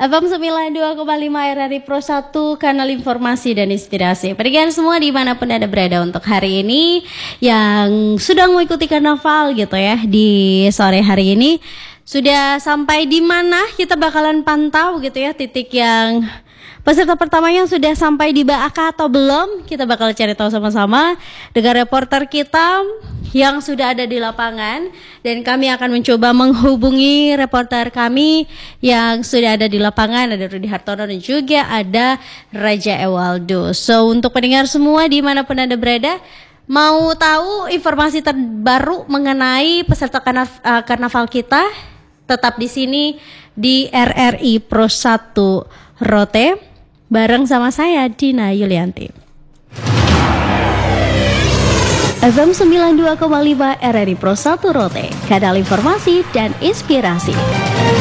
FM 92,5 RRI Pro 1, kanal informasi dan inspirasi. Pendengar semua dimanapun Anda berada, untuk hari ini yang sudah mengikuti karnaval gitu ya, di sore hari ini sudah sampai di mana kita bakalan pantau gitu ya, titik yang peserta pertamanya sudah sampai di Baaka atau belum, kita bakal cari tahu sama-sama dengan reporter kita yang sudah ada di lapangan. Dan kami akan mencoba menghubungi reporter kami yang sudah ada di lapangan, ada Rudi Hartono dan juga ada Raja Ewaldo. So untuk pendengar semua dimanapun Anda berada, mau tahu informasi terbaru mengenai peserta karnaval kita, tetap di sini di RRI Pro 1 Rote bareng sama saya Dina Yulianti. FM 92,5 RRI Pro 1 Rote, kanal informasi dan inspirasi.